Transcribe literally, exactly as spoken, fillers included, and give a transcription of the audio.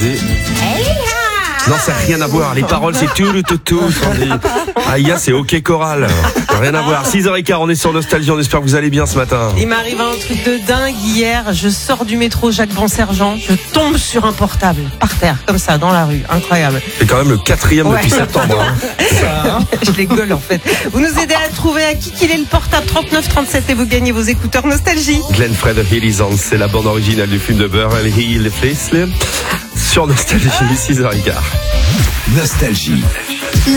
composé. Non, ça n'a rien à voir. Les paroles, c'est tout, tout, tout. Aïe, c'est OK choral. Rien à voir. six heures quinze, on est sur Nostalgie. On espère que vous allez bien ce matin. Il m'arrive un truc de dingue hier. Je sors du métro Jacques Bon-Sergent. Je tombe sur un portable. Par terre, comme ça, dans la rue. Incroyable. C'est quand même le quatrième Ouais. depuis septembre. Hein. Je les gueule en fait. Vous nous aidez à trouver à qui qu'il est le portable trente-neuf trente-sept et vous gagnez vos écouteurs Nostalgie. Glenn Fred Hill is on. C'est la bande originale du film de Beverly Hills Place sur Nostalgie, six heures quinze. Nostalgie.